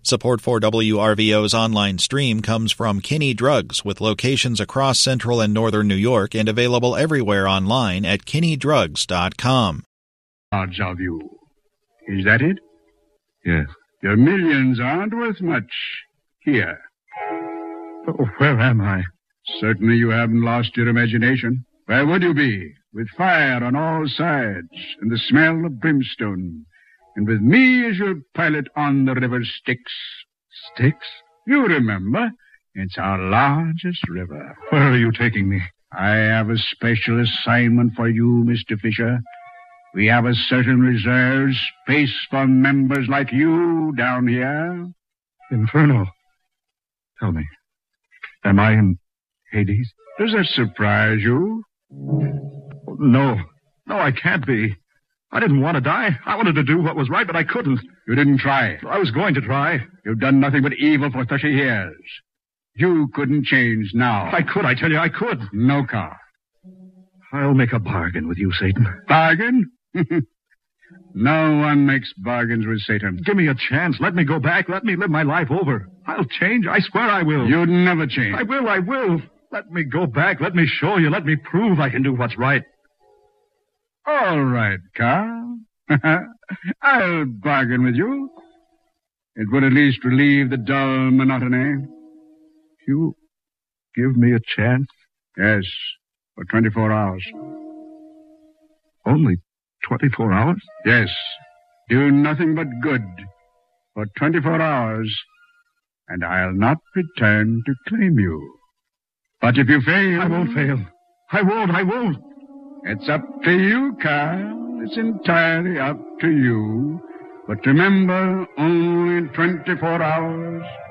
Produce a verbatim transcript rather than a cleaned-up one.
Support for W R V O's online stream comes from Kinney Drugs, with locations across central and northern New York and available everywhere online at kinney drugs dot com. Odds of you. Is that it? Yes. Your millions aren't worth much. Here. Oh, where am I? Certainly you haven't lost your imagination. Where would you be? With fire on all sides and the smell of brimstone. And with me as your pilot on the river Styx. Styx? You remember. It's our largest river. Where are you taking me? I have a special assignment for you, Mister Fisher. We have a certain reserved space for members like you down here. Inferno. Tell me, am I in Hades? Does that surprise you? No. No, I can't be. I didn't want to die. I wanted to do what was right, but I couldn't. You didn't try. I was going to try. You've done nothing but evil for thirty years. You couldn't change now. I could, I tell you, I could. No, Carl. I'll make a bargain with you, Satan. Bargain? No one makes bargains with Satan. Give me a chance. Let me go back. Let me live my life over. I'll change. I swear I will. You'd never change. I will, I will. Let me go back. Let me show you. Let me prove I can do what's right. All right, Carl. I'll bargain with you. It would at least relieve the dull monotony. You give me a chance? Yes, for twenty-four hours. Only twenty-four hours? Yes. Do nothing but good for twenty-four hours, and I'll not return to claim you. But if you fail... I won't fail. I won't, I won't. It's up to you, Carl. It's entirely up to you. But remember, only twenty-four hours...